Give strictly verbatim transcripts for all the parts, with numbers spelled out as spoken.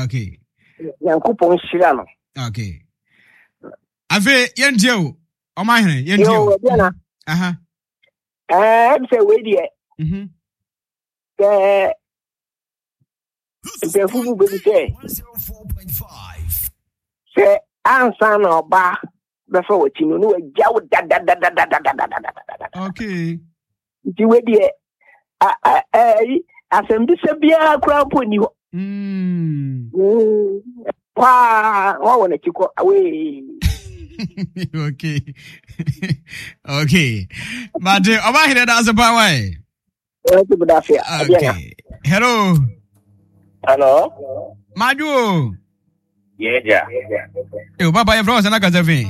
Okay. Yankupon Shirano. Okay. Ave yendio. O my hen yendio. Aha. Eh, say we die. Mhm. Eh, the who be say. Say answer no ba before what you know jaw da da da da da da da da. Okay. Ti we die. Ah eh asem bi se bia kra poni ho. Mm. Pa, wa wona chiko away. Okay. Okay. But uh, over here that's a power. Okay. Hello. Hello. Maju. Yeah, yeah. Eh, baba ya frozen na kazafi.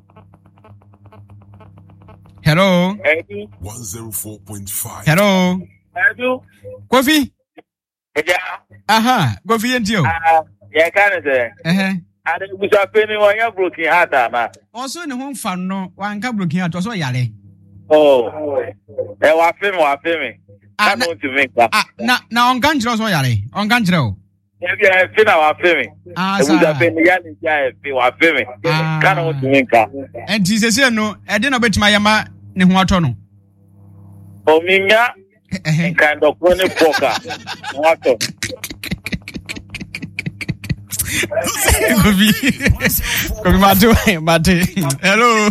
Hello. one oh four point five. Hello. Hello. Kofi. Yeah. Aha, Kofi entio. Ah, yeah, can say. Eh. Ade busa pe mi won ya broken heart ama. Also ne ho fa no wan ka broken heart so yare. Oh. Eh wa fe mi wa fe mi. Ah, na to make that. Ah, na na on kan jiro so yare. On kan jiro. Eh bi e fe na wa fe mi. Ah, e busa pe mi ya ni ja e fe wa fe mi. Kan o to make that. Enti sese no e de no betima yama ne ho ato no. O mi nya. Eh. Kan do ko ne poka. What? Kofi. Kofi Matu, Matu. Hello.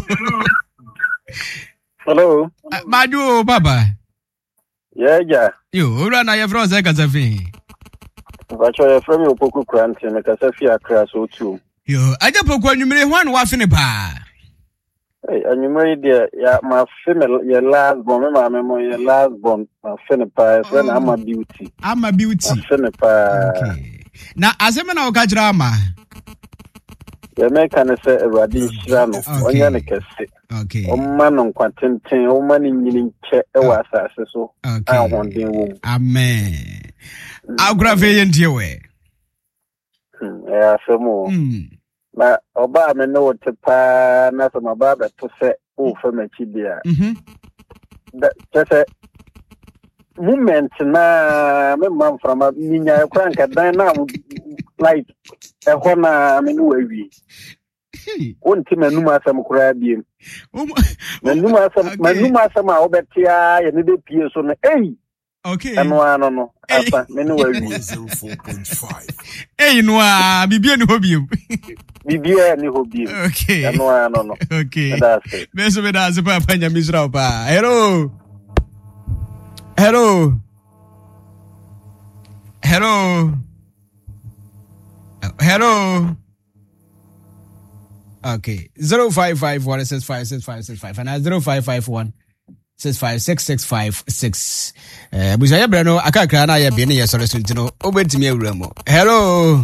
Hello. Uh, Madu, Baba. Yeah, yeah. You, run a froze a cafe. But you're from your Poku Grant and a Casafia crash or two. You, I don't put one you may one waff in a bar. Hey, and you made yeah, my female, your last born, my memory, your last born, my Fenipa, and I'm a beauty. I'm a beauty. Fenipa. Okay. Now, as a man, I'll catch Rama. The American say a radish rano, one yannick. Okay. Oh, man on quantum, oh, man in check, oh, as so. Okay. I want the Amen. I'll grab a in your way. Yeah, some more. But Obama know what to pa, not my barber to say, oh, for my chibia. That just a moment na me man from a minya crank at now like a hona I mean we one team and numa some crabby numa some numa some obetia and the piers on hey okay and one no apa me no we zero four point five. Hey no bibia ni hobby bibia ni hobby okay and one no okay that's it me so me da se pa panya misra pa hello. Hello. Hello. Hello. Okay. Zero five five one six five six five six five and zero five five one six five six six five six. Uh, Bushaya Brano, Akaka, I have been here, so listen to know. Over to me, Remo. Hello.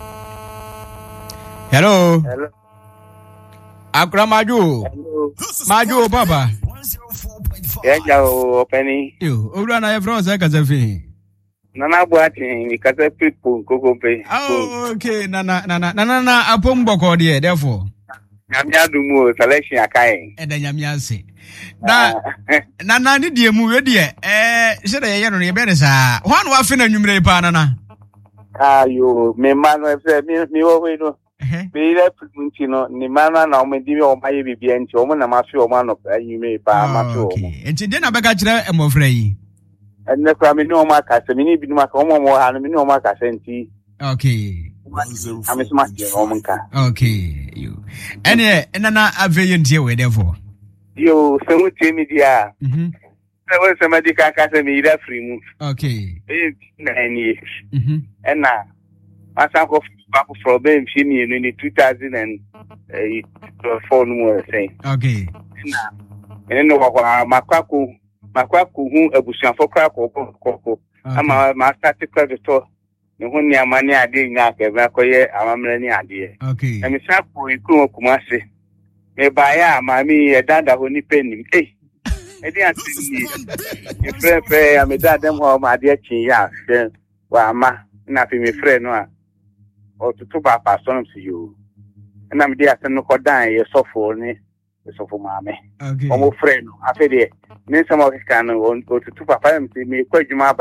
Hello. Hello. Akra Maju. Maju, Papa. Yeah, yeah, Penny. You, Urana, I have froze a cafe. Nana Boatin, we cut a people, Coco Pay. Oh, okay. Nana, Nana, Nana, a pumbo, dear, therefore. Yamiadumo, selection, a kind. And then Yamiasi. Nana, did you move, dear? Eh, said a young Benesa. One was in a number panana. Ah, you, me man, me over. Be that, you know, Nimana, now may be on my baby and Choman, and my few man of you may buy my show. And she didn't have a catcher, I'm afraid. And the Cramino Mark, I mean, be my common more, and no Mark, I sent you. Okay. I'm a smart woman car. Okay, you. And yeah, and then I valiant here with therefore. You, so much, Jimmy, dear. Mm-hmm. There was a medical academy that free move. Okay. Nine years. Mm-hmm. And now, my son of Papa from Ben Jimmy in two thousand and four more saying. Okay. And then my crackle, my crackle, who a bush for crackle, cocoa. I'm a static creditor. The one near money I did not get back here. I'm any idea. Okay. I'm a sample in Kumasi. Me buy mammy a dad who need penny. Hey, I didn't see you. Pray, I'm a dad, them home, my dear chin, yeah. Then, well, ma, nothing, my friend, or to two papa son to you. And I'm there to no down your software, ne, so for mammy. Okay. Or friend, I said, then some of his can go to two papa and see me quite my back.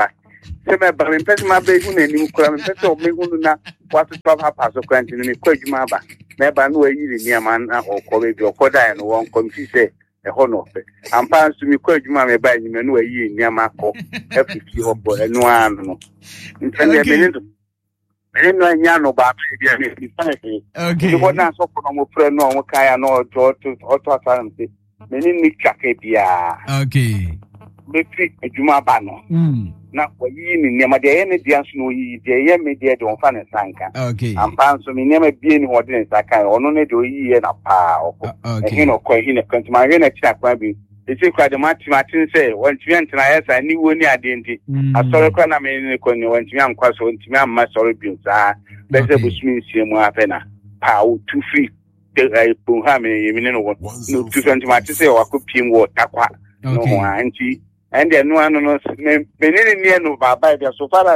se me ba me pese ma be hu na ni kura me pese o me hu na what to have pass of quarantine ni kwa adwuma ba me ba no ayiri ni ama na okọ be okoda no won komfi se e ho no fe ampa nsu mi kwa adwuma me ba ni me no ayiri ni ama ko afifi ho bo enu anu no ntene me ni me no anya no ba bia me fi fa e okay ko na so ko mo pre no mo kaya no to to to atamte me ni ni chake bia okay betri adwuma ba no mm na wayi ni nema de ye ne dia so no yi de ye me de de onfa ne sanka okay ampa nso mi nema bie ni hode ne sanka ono ne de oyi ye na pa oko ehin no ko ehin ne kantuma ye na tira kwa bi ese kwa de mati mati se wantumi antena ye sa ni woni ade ndi asore kwa na me ne ko ni wantumi ankwa so wantumi amma sore bi sa bese busumi nsie mu afena pa o tu free de po ha me ye mi ne no no tu wantumi ati se wa ko piem wo takwa no ho anti and the no no no menene nie no baba dia so far as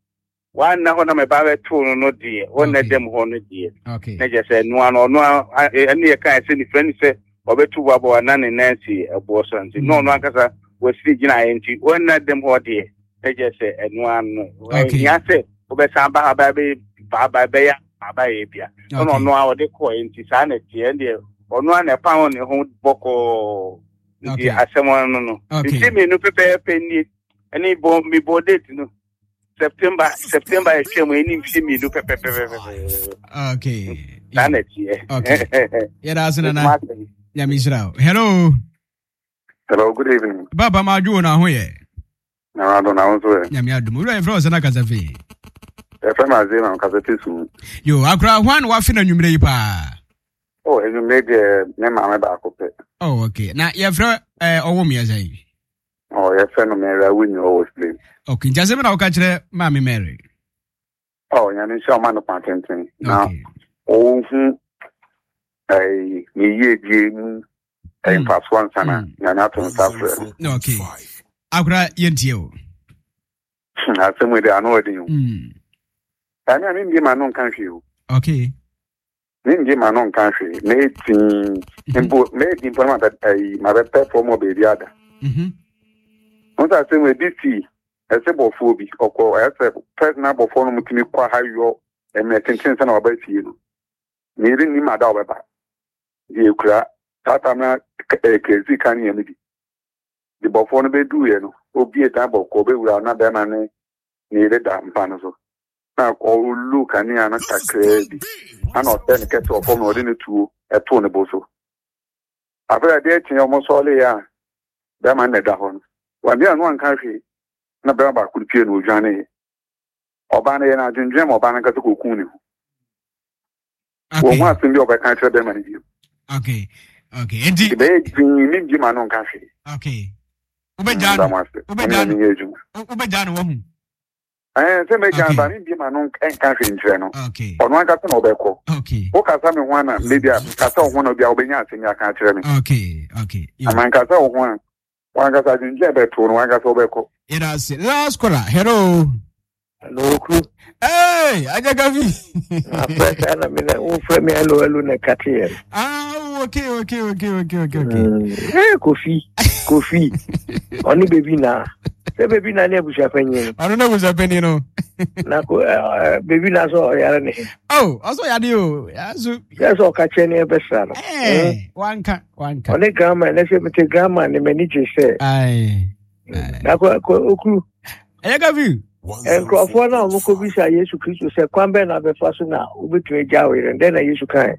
one na ho na me baba tu no no die one na dem ho no die okay na je say no no no ani e kan say ni friend say obetu baba na ne nancy ebo so nti no no akasa we si gina enti one na dem ho die na je say no no ya say obesan ba baba be baba be ya baba e bia no no no a de ko enti sa na tie ndi ono na pa ho ne ho boko okay asemo no no isi me no pepe penni ani bo mi bo date no September September e chemo eni mfi mi no pepe pepe okay sanity okay yeah that's na ya misrao hello hello good evening baba maju na ho ye na ado na onzo ya mi adum ro e fro na kazafi e fro ma ze na kazafi su yo akra hwan wa fi na nwumre yi pa oh enyu maybe ne ma me ba ko pe oh okay na ye fro eh owo mi azai oh ye fro no me ra win always play okay jase me na o ka kire ma mi Mary oh nya ni sha ma no patentin na o hu ai ni ye die mu ai pass one sana na na to safre okay akra yentie o na se mo de anu odi yu mm ani ani ndi ma no kan hwe o okay ningi manon kanhwe me tin embo me important that ai ma be perform be bi ada mhm onta se we diti ese bofo bi okọ ese personal bofo no mutimi kwa hayo e me tintin se na oba tie no ni ri ni ma da oba ba di ekura tata na kezi kan ye mi di di bofo no be du ye no obi e tan boko be wura na be ma ne ni ri da mpa no so na ko lu kan ya na takre bi ana ọtẹ kẹtọ ọfọ mi ọdún ní tu ẹtọ ní bọsọ abẹ́rẹ́ adé ẹ̀kí ọmọ sọ́ọ́lẹ̀ yà bẹ́ẹ̀ máa ń nẹ̀dá hɔ no wà ní àná nǹkan hwè na bẹ́ẹ̀ bá kúrò pie ní ojú àná yẹ ọba ní yẹn náà adwendwen mu ọba ní kẹtọ kò kún ní ho wọ́n mu asem bí ọba kan kyerẹ́ bẹ́ẹ̀ máa ní bi. okay okay eti. ìbẹ́yẹ gbìn ní gbìn máa nọ nǹkan hwè. okay ọbẹ̀ jà ní ọbẹ̀ jà ní ọbẹ̀ jà ní wọ́n mu. Eh, se me kan ba ni bi ma no enka hwe nkyere no. Okay. Ono aka se na obekọ. Okay. O ka sa me ho na maybe ka sa ho na bia obenya asemi aka kyere me. Okay, okay. Aman ka sa ho a. Wan ka sa jinje be to no wan ka sa obekọ. Ira se. Last caller. Hello. Hello, crew. Hey, aja gavi. Apesa na mina u frame hello hello na katia. Ah, okay, okay, okay, okay, okay, okay. Eh, Kofi. Kofi. Oni baby na. Se baby na ne busha penye. Ano na busha penye no. Na ko baby na so yara ne. Oh, also yadi o. Yaso. Yaso ka chene e besa no. Eh, wanka, wanka. Oni grandma, na se mete grandma ne mani je se. Ai. Na ko okru. Aja gavi. Nkrofo na mo ko bisa Yesu Kristo se kwambe na be faso na obetu jawe den na Yesu kan.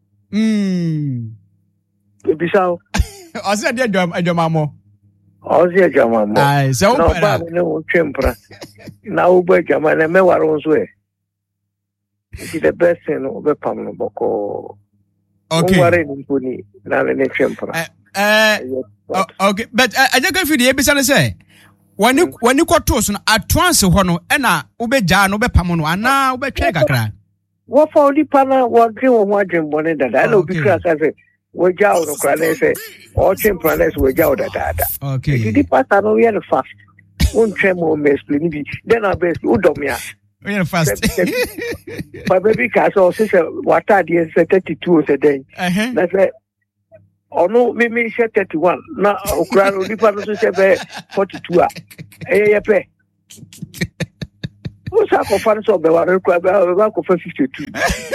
Mm. Bisa o. Ose de adwam adwamamo. Ose adwamamo. Ai, se o pa na o twempra. Na o ba adwama na me waro nso e. It's the best thing no be pam no boko. Okay. O ware ni poni na ne twempra. Eh okay, but aja ka fi de ebisa ne say wani wani kwatos no atwance ho no e na obeja no bepam no ana obetwe kakra wo fa oli pana wo dwe wo ho adwembone dada na obi kra ka se wo ja o no kra na se o twempra na se wo ja o dada dada okay di pasta no we fast won twem o me explain bi then na best wo dom ya we fast pa baby ka so se wata de se thirty-two se den na se ono me me thirty-one na okura no nipa no so se be forty-two a eh ye pe What's up for fun so be ware kwa be ba ko fifty-two.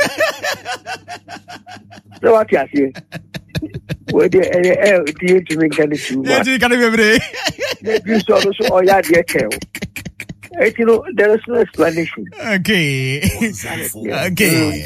So what you say? We dey eh eh dey to me can you. Yeah, you can be brave. Maybe so so oh yeah dey care. You know, there is no explanation. Okay. Okay.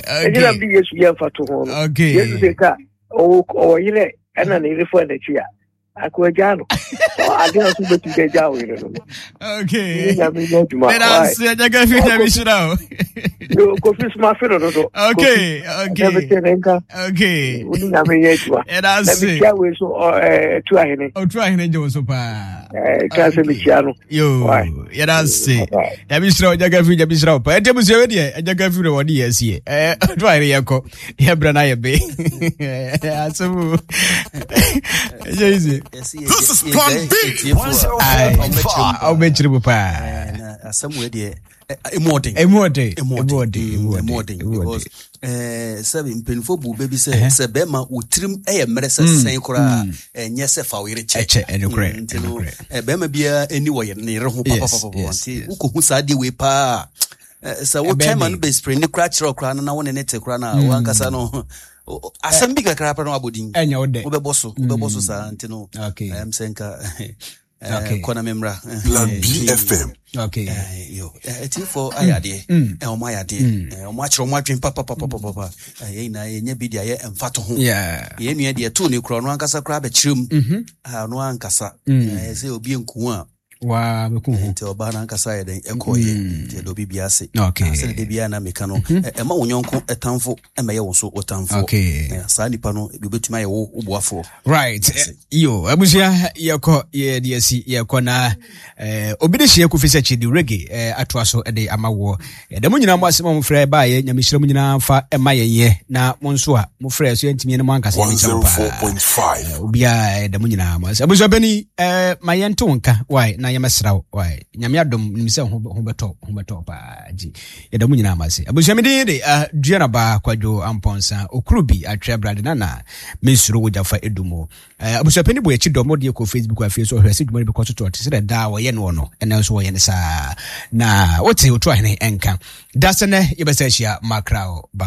Okay. Okay. Yes, they can. Oh, oh, you know, and then if for the chair, I could jam. I didn't see what you get down with it. Okay. Let us see. I can feel that we should know. You go fish my fiddle. Okay. Okay. Okay. And I'll see. Let me so uh try him. Oh, try him, Josepha. Eh, can't be channel. Yo, yeah, that's see. Let me show you. I can feel that we should know. But I was already. I can feel what he is here. Eh, try here, go. Here, Branaya Bay. Yeah, so. Easy. This is Plan B. I'll bet you, Papa. Somewhere there. A more day, a more day, a more day, a more day, because uh, seven painful baby say, Sabema would trim a medicine saying, Cora, and yes, if I were a check and a great, and a Bema beer anyway, near who who side the way pa. So what time on base spring, the cratch or crown, and I want to net a crown, one casano. Asam big a crap and abuding, and your day, Uberbosso, Uberbosso Santino. Okay, I am saying. Okay. Kona memra. Plan B F M. Okay. Yo, it's for ayade. Eh, o my ade. Eh, o match o match papa papa papa papa. Eh, na ye bidia ye emfato ho. Yeah. Ye nua de to ne kro no ankasa kra ba chirim. Mhm. Ah no ankasa. Eh, say obi enku a. Wa be ku ho. Te oba na ankasa ye den ekoye. Te do bibia se. Okay. Ase de bia na meka no. E ma wonyonko etamfo e ma ye wo so otamfo. Okay. Sa nipa no e betuma ye wo obuafo. Right. Yo, abusia ye ko ye de asi ye ko na eh obi de hye ku fisa chi di reggae eh atoa so de amawo. E de mo nyina mo asema mo frɛ ba ye nyamehira mo nyina fa e ma ye ye na mo nso a mo frɛ so ntimi ne mo ankasa one oh four point five. Obi a de mo nyina mo asema abusia bani eh ma ye nto nka why na ye mesra why nyame adom nim se ho ho beto ho beto pa ji ye de mo nyina ma se abusia me de de duana ba kwadwo amponsa okrubi atwa brade na na mensuro wo jafa edumo eh abusia pani bo ye chi domo de ko Facebook a face so hwese dwuma be ko to to se da wo ye no no ena so wo ye ne sa na wote oto ahene enka dasene ye besashia makrao